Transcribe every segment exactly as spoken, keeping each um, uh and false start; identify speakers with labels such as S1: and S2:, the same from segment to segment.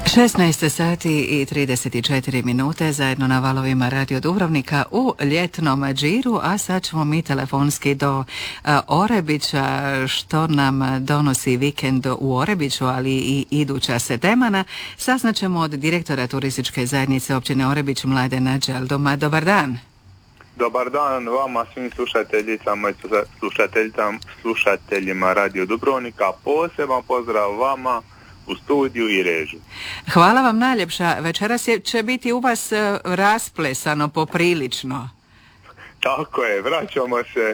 S1: šesnaest sati i trideset četiri minute zajedno na valovima Radio Dubrovnika u ljetnom džiru, a sad ćemo mi telefonski do uh, Orebića, što nam donosi vikend u Orebiću, ali i iduća sedemana. Saznaćemo od direktora turističke zajednice općine Orebić Mladena Đeldoma. Dobar dan.
S2: Dobar dan vama, svim slušateljicama i slušateljima Radio Dubrovnika. Poseban pozdrav vama u studiju i režiju.
S1: Hvala vam najljepša. Večeras je, će biti u vas rasplesano poprilično.
S2: Tako je, vraćamo se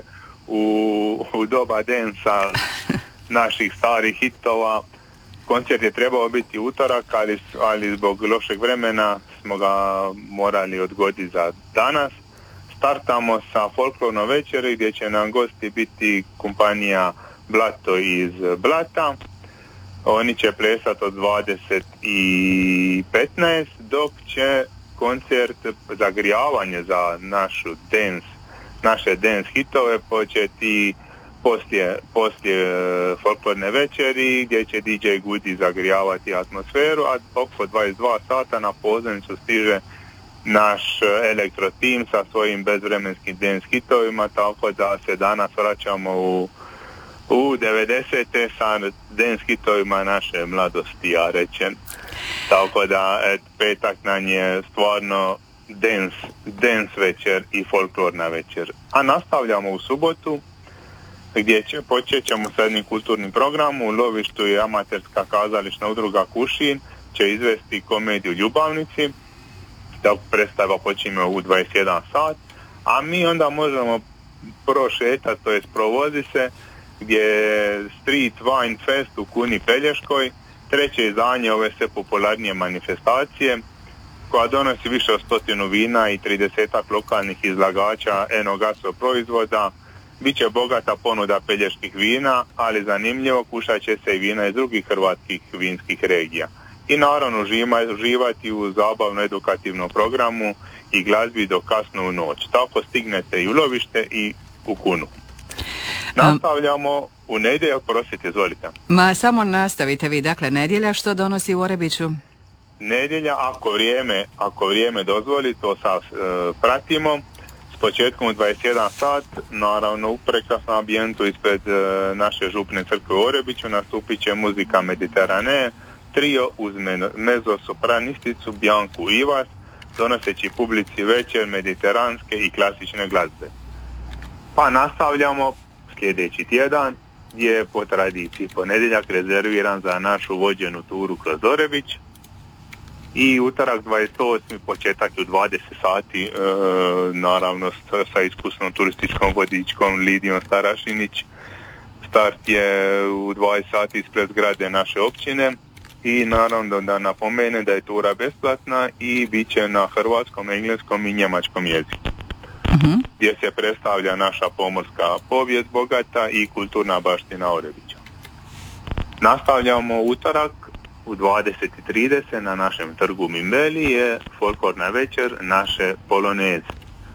S2: u, u doba densa naših starih hitova. Koncert je trebao biti utorak, ali, ali zbog lošeg vremena smo ga morali odgoditi za danas. Startamo sa folklornom večeri gdje će nam gosti biti kompanija Blato iz Blata. Oni će plesati od dvadeset i petnaest, dok će koncert zagrijavanje za našu dance, naše dance hitove početi poslije, poslije folklorne večeri, gdje će D J Goody zagrijavati atmosferu, a oko dvadeset dva sata na pozornicu stiže naš elektro tim sa svojim bezvremenskim dance hitovima, tako da se danas vraćamo u u devedesete sa dance hitovima naše mladosti, ja rečem. Tako da et, petak nam je stvarno dance, dance večer i folklorna večer. A nastavljamo u subotu, gdje će, počet ćemo sa jednim kulturnim programom. U lovištu je amaterska kazališna udruga Kušin će izvesti komediju Ljubavnici, da predstava počinje u dvadeset jedan sat, a mi onda možemo prošetati, to jest provozi se, gdje je Street Wine Fest u Kuni Pelješkoj, treće izdanje ove sve popularnije manifestacije, koja donosi više od stotinu vina i tridesetak lokalnih izlagača enogaso proizvoda. Biće bogata ponuda peljeških vina, ali zanimljivo kušat će se i vina iz drugih hrvatskih vinskih regija. I naravno uživati u zabavno edukativnom programu i glazbi do kasno u noć. Tako stignete i u lovište i u Kunu. Nastavljamo u nedjelju, prosite, izvolite.
S1: Ma samo nastavite vi, dakle, nedjelja što donosi u Orebiću?
S2: Nedjelja, ako vrijeme, ako vrijeme dozvoli, to sad e, pratimo. S početkom u dvadeset jedan sat, naravno u prekrasnom ambijentu ispred e, naše župne crkve u Orebiću nastupit će muzika Mediterane, trio uz mezosopranisticu Bjanku Ivas, donoseći publici večer mediteranske i klasične glazbe. Pa nastavljamo sljedeći tjedan, gdje je po tradiciji ponedjeljak rezerviran za našu vođenu turu kroz Orebić i utorak dvadeset osmi početak u dvadeset sati, e, naravno sa iskusnom turističkom vodičkom Lidijom Starašinić. Start je u dvadeset sati ispred zgrade naše općine i naravno da napomene da je tura besplatna i bit će na hrvatskom, engleskom i njemačkom jeziku. Uh-huh. Gdje se predstavlja naša pomorska povijest bogata i kulturna baština Orebića. Nastavljamo utorak u dvadeset i trideset na našem trgu Mimbeli je folklorna večer naše poloneze.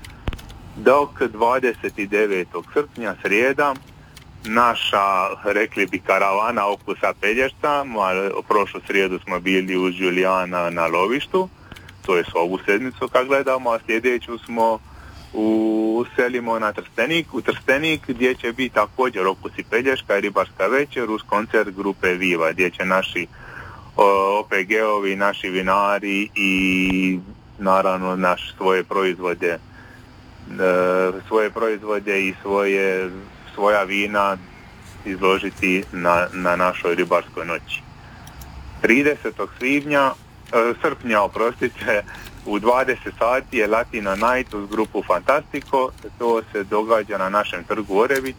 S2: Dok dvadeset devetog srpnja srijeda naša, rekli bi, karavana okusa Pelješca, prošlu srijedu smo bili uz Julijana na lovištu, to je ovu sedmicu kad gledamo, a sljedeću smo u selimo na Trstenik, u Trstenik gdje će biti također okusi Pelješka i ribarska večer uz koncert grupe Viva, gdje će naši O P G-ovi, naši vinari i naravno naš svoje proizvode e, svoje proizvode i svoje, svoja vina izložiti na, na našoj ribarskoj noći. tridesetog svibnja, e, srpnja, oprostite, u dvadeset sati je Latina Night uz grupu Fantastico, to se događa na našem trgu Orebić.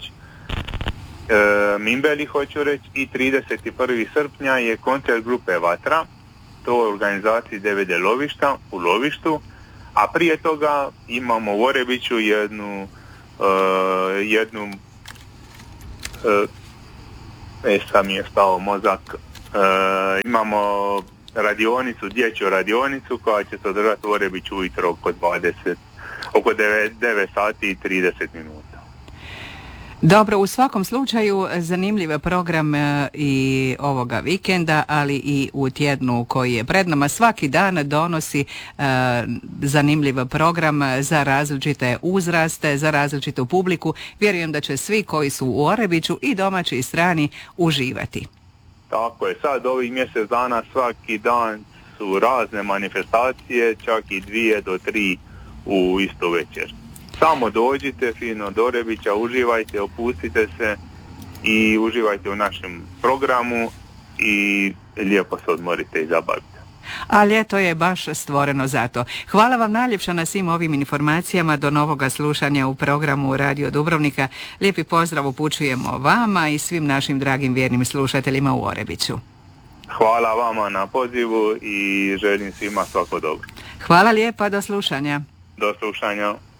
S2: E, Mimbeli hoću reći, i trideset prvog srpnja je koncert grupe Vatra, to je organizaciji D V D Lovišta u Lovištu, a prije toga imamo u Orebiću jednu uh, jednu uh, e, sam je stao mozak uh, imamo radionicu, dječju radionicu koja će se održati u Orebiću ujutro oko dvadeset, oko devet sati i trideset minuta.
S1: Dobro, u svakom slučaju zanimljiv program i ovoga vikenda, ali i u tjednu koji je pred nama. Svaki dan donosi e, zanimljiv program za različite uzraste, za različitu publiku. Vjerujem da će svi koji su u Orebiću i domaći i strani uživati.
S2: Tako je, sad ovih mjesec dana svaki dan su razne manifestacije, čak i dvije do tri u isto večer. Samo dođite fino do Orebića, uživajte, opustite se i uživajte u našem programu i lijepo se odmorite i zabavite.
S1: A ljeto je baš stvoreno za to. Hvala vam najljepša na svim ovim informacijama. Do novoga slušanja u programu Radio Dubrovnika. Lijepi pozdrav upućujemo vama i svim našim dragim vjernim slušateljima u Orebiću.
S2: Hvala vama na pozivu i želim svima svako dobro.
S1: Hvala lijepa, do slušanja.
S2: Do slušanja.